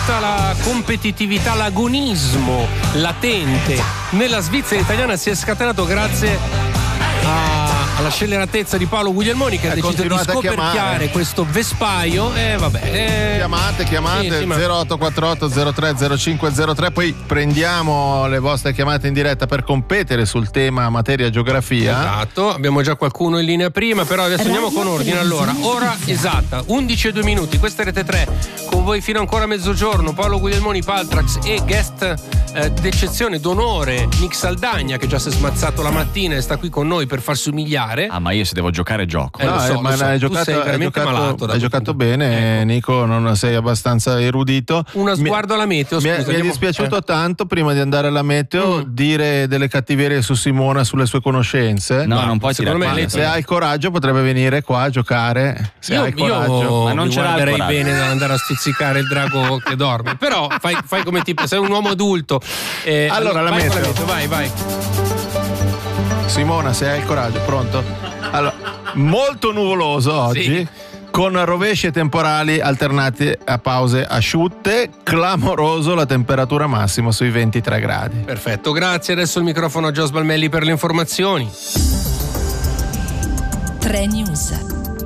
tutta la competitività, l'agonismo latente nella Svizzera italiana si è scatenato grazie alla scelleratezza di Paolo Guglielmoni, che ha deciso di scoperchiare questo vespaio. Chiamate sì, 0848 03 0503, poi prendiamo le vostre chiamate in diretta per competere sul tema materia geografia. Esatto, abbiamo già qualcuno in linea prima, però adesso andiamo con ordine. Allora, ora esatta, 11:02, questa è Rete 3, con voi fino ancora a mezzogiorno, Paolo Guglielmoni, Paltrax e guest d'eccezione, d'onore, Nick Saldagna, che già si è smazzato la mattina e sta qui con noi per farsi umiliare. Ma io se devo giocare gioco. Lo so. Hai Tu sei veramente malato. Hai giocato bene, Nico, non sei abbastanza erudito. Uno sguardo alla meteo, mi è dispiaciuto tanto, prima di andare alla meteo, dire delle cattiverie su Simona, sulle sue conoscenze. No, non puoi secondo me. Se hai il coraggio potrebbe venire qua a giocare. Io ma non ce guarderei bene dall'andare a stuzzicare il drago che dorme. Però fai come tipo, sei un uomo adulto. Allora la meteo. Vai. Simona, se hai il coraggio, pronto? Allora, molto nuvoloso oggi, sì, con rovesci e temporali alternati a pause asciutte, clamoroso la temperatura massima sui 23 gradi. Perfetto, grazie. Adesso il microfono a Gio Sbalmelli per le informazioni. 3 News.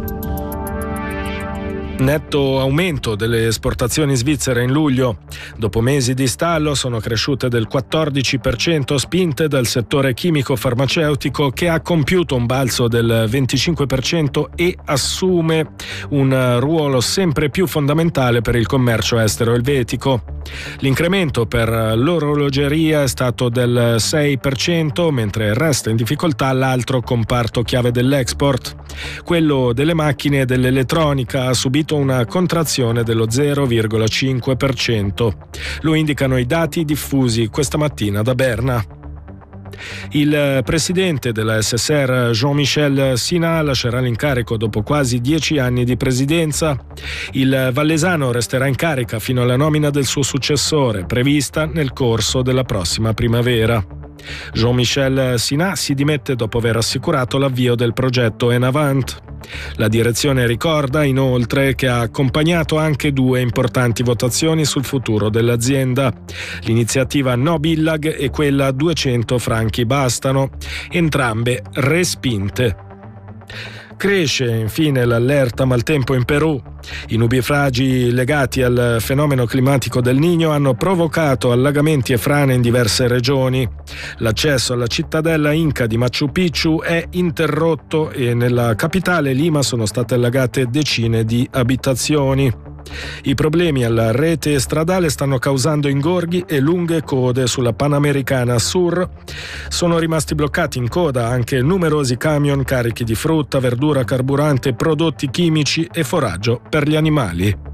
Netto aumento delle esportazioni svizzere in luglio. Dopo mesi di stallo sono cresciute del 14%, spinte dal settore chimico-farmaceutico, che ha compiuto un balzo del 25% e assume un ruolo sempre più fondamentale per il commercio estero elvetico. L'incremento per l'orologeria è stato del 6%, mentre resta in difficoltà l'altro comparto chiave dell'export. Quello delle macchine e dell'elettronica ha subito una contrazione dello 0,5%. Lo indicano i dati diffusi questa mattina da Berna. Il presidente della SSR, Jean-Michel Sinat, lascerà l'incarico dopo quasi 10 anni di presidenza. Il vallesano resterà in carica fino alla nomina del suo successore, prevista nel corso della prossima primavera. Jean-Michel Sinat si dimette dopo aver assicurato l'avvio del progetto Enavant. La direzione ricorda inoltre che ha accompagnato anche 2 importanti votazioni sul futuro dell'azienda: l'iniziativa No Billag e quella 200 franchi bastano, entrambe respinte. Cresce infine l'allerta maltempo in Perù. I nubifragi legati al fenomeno climatico del Niño hanno provocato allagamenti e frane in diverse regioni. L'accesso alla cittadella Inca di Machu Picchu è interrotto e nella capitale Lima sono state allagate decine di abitazioni. I problemi alla rete stradale stanno causando ingorghi e lunghe code sulla Panamericana Sur. Sono rimasti bloccati in coda anche numerosi camion carichi di frutta, verdura, carburante, prodotti chimici e foraggio per gli animali.